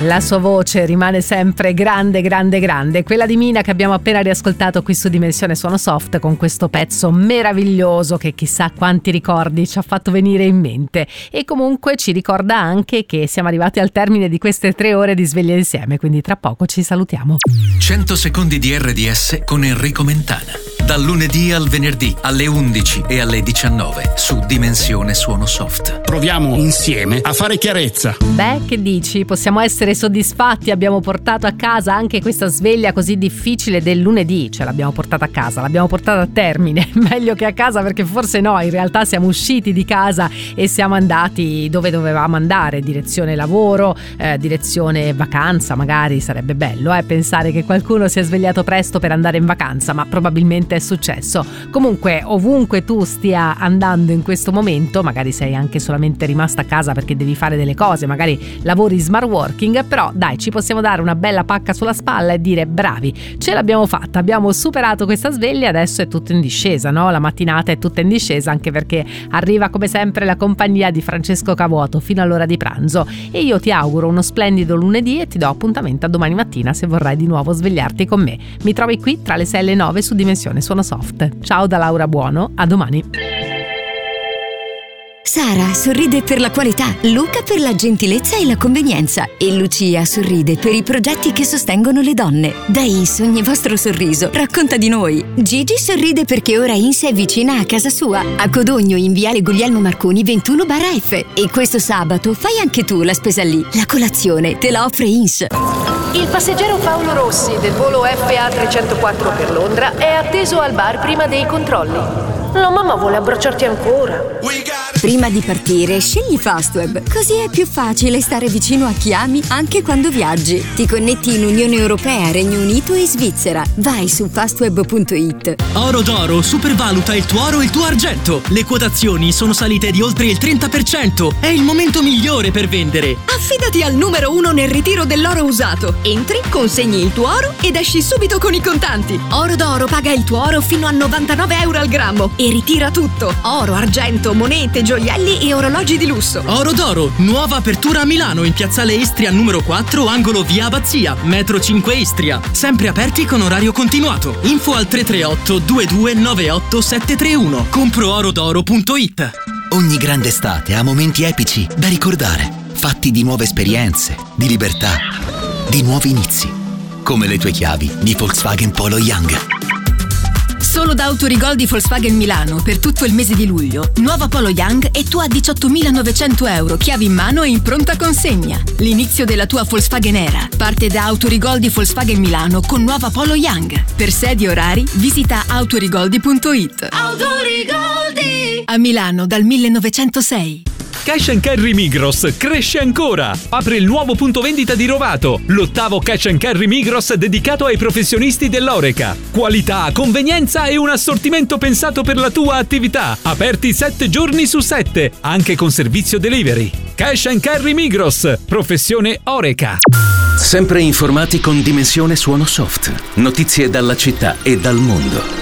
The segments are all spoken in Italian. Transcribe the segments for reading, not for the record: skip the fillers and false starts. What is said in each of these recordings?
La sua voce rimane sempre grande, grande, grande. Quella di Mina che abbiamo appena riascoltato qui su Dimensione Suono Soft, con questo pezzo meraviglioso che chissà quanti ricordi ci ha fatto venire in mente. E comunque ci ricorda anche che siamo arrivati al termine di queste 3 ore di sveglia insieme, quindi tra poco ci salutiamo. 100 secondi di RDS con Enrico Mentana. Dal lunedì al venerdì alle 11 e alle 19 su Dimensione Suono Soft. Proviamo insieme a fare chiarezza. Beh, che dici? Possiamo essere soddisfatti, abbiamo portato a casa anche questa sveglia così difficile del lunedì, cioè l'abbiamo portata a casa, l'abbiamo portata a termine, meglio che a casa, perché forse no, in realtà siamo usciti di casa e siamo andati dove dovevamo andare, direzione lavoro, direzione vacanza, magari sarebbe bello pensare che qualcuno si è svegliato presto per andare in vacanza, ma probabilmente è successo. Comunque, ovunque tu stia andando in questo momento, magari sei anche solamente rimasta a casa perché devi fare delle cose, magari lavori smart working, però dai, ci possiamo dare una bella pacca sulla spalla e dire bravi, ce l'abbiamo fatta, abbiamo superato questa sveglia, adesso è tutto in discesa, no? La mattinata è tutta in discesa, anche perché arriva come sempre la compagnia di Francesco Cavuoto fino all'ora di pranzo, e io ti auguro uno splendido lunedì e ti do appuntamento a domani mattina se vorrai di nuovo svegliarti con me. Mi trovi qui tra le 6 e le 9 su Dimensione Suono Soft. Ciao da Laura Buono, a domani. Sara sorride per la qualità, Luca per la gentilezza e la convenienza e Lucia sorride per i progetti che sostengono le donne. Da INS ogni vostro sorriso racconta di noi. Gigi sorride perché ora INS è vicina a casa sua, a Codogno in viale Guglielmo Marconi 21/F, e questo sabato fai anche tu la spesa lì. La colazione te la offre INS. Il passeggero Paolo Rossi del volo FA 304 per Londra è atteso al bar prima dei controlli. La mamma vuole abbracciarti ancora. Prima di partire, scegli Fastweb, così è più facile stare vicino a chi ami anche quando viaggi. Ti connetti in Unione Europea, Regno Unito e Svizzera. Vai su fastweb.it. Oro d'Oro supervaluta il tuo oro e il tuo argento. Le quotazioni sono salite di oltre il 30%. È il momento migliore per vendere. Affidati al numero 1 nel ritiro dell'oro usato. Entri, consegni il tuo oro ed esci subito con i contanti. Oro d'Oro paga il tuo oro fino a 99 euro al grammo e ritira tutto: oro, argento, monete, gioielli e orologi di lusso. Oro d'Oro, nuova apertura a Milano in piazzale Istria numero 4, angolo via Abbazia, metro 5 Istria. Sempre aperti con orario continuato. Info al 338 2298 731. Compro-orodoro.it. Ogni grande estate ha momenti epici da ricordare, fatti di nuove esperienze, di libertà, di nuovi inizi. Come le tue chiavi di Volkswagen Polo Young. Solo da Autorigol di Volkswagen Milano per tutto il mese di luglio. Nuova Polo Young e tu a 18.900 euro, chiavi in mano e in pronta consegna. L'inizio della tua Volkswagen era parte da Autorigol di Volkswagen Milano con nuova Polo Young. Per sedi e orari visita autorigoldi.it. Autorigoldi A Milano dal 1906. Cash & Carry Migros cresce ancora. Apre il nuovo punto vendita di Rovato, l'8º Cash & Carry Migros dedicato ai professionisti dell'Horeca. Qualità, convenienza e un assortimento pensato per la tua attività. Aperti 7 giorni su 7, anche con servizio delivery. Cash & Carry Migros, professione Horeca. Sempre informati con Dimensione Suono Soft. Notizie dalla città e dal mondo.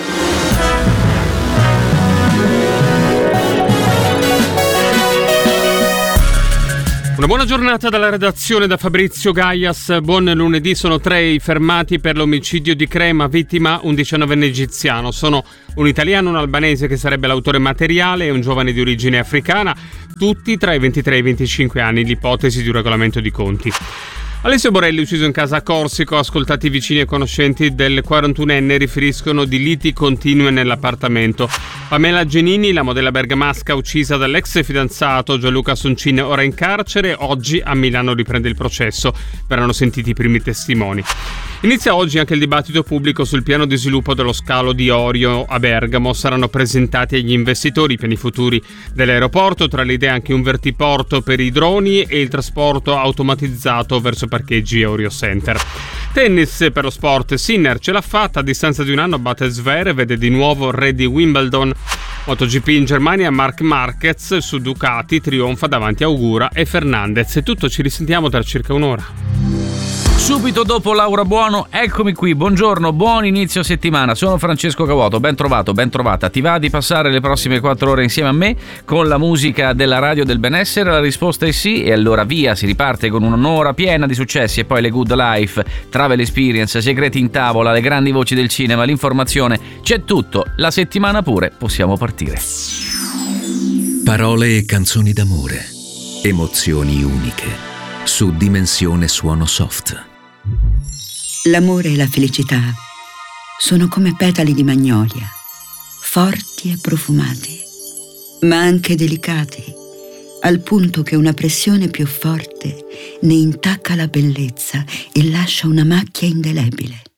Una buona giornata dalla redazione da Fabrizio Gaias. Buon lunedì. Sono 3 i fermati per l'omicidio di Crema, vittima un 19enne egiziano. Sono un italiano, un albanese che sarebbe l'autore materiale e un giovane di origine africana, tutti tra i 23 e i 25 anni, l'ipotesi di un regolamento di conti. Alessio Borelli, ucciso in casa a Corsico. Ascoltati vicini e conoscenti del 41enne, riferiscono di liti continue nell'appartamento. Pamela Genini, la modella bergamasca uccisa dall'ex fidanzato Gianluca Soncin, ora in carcere. Oggi a Milano riprende il processo. Verranno sentiti i primi testimoni. Inizia oggi anche il dibattito pubblico sul piano di sviluppo dello scalo di Orio a Bergamo. Saranno presentati agli investitori i piani futuri dell'aeroporto, tra le idee anche un vertiporto per i droni e il trasporto automatizzato verso parcheggi Orio Center. Tennis per lo sport, Sinner ce l'ha fatta, a distanza di un anno batte Zverev, vede di nuovo re di Wimbledon. MotoGP in Germania, Marc Marquez su Ducati trionfa davanti a Augura e Fernandez. È tutto, ci risentiamo tra circa un'ora. Subito dopo Laura Buono, eccomi qui, buongiorno, buon inizio settimana, sono Francesco Cavoto, ben trovato, ben trovata. Ti va di passare le prossime 4 ore insieme a me con la musica della radio del benessere? La risposta è sì, e allora via, si riparte con un'ora piena di successi e poi le good life, travel experience, segreti in tavola, le grandi voci del cinema, l'informazione, c'è tutto, la settimana pure, possiamo partire. Parole e canzoni d'amore, emozioni uniche, su Dimensione Suono Soft. L'amore e la felicità sono come petali di magnolia, forti e profumati, ma anche delicati, al punto che una pressione più forte ne intacca la bellezza e lascia una macchia indelebile.